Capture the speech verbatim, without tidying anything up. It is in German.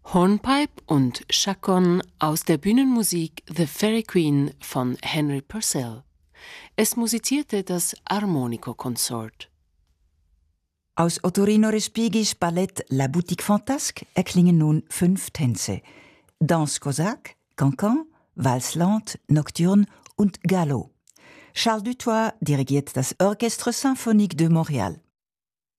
Hornpipe und Chaconne aus der Bühnenmusik The Fairy Queen von Henry Purcell. Es musizierte das Armonico Consort. Aus Ottorino Respigis Ballett La Boutique Fantasque erklingen nun fünf Tänze: Danse Cosaque, Cancan, Valse Lente, Nocturne und Galop. Charles Dutoit dirigiert das Orchestre Symphonique de Montréal.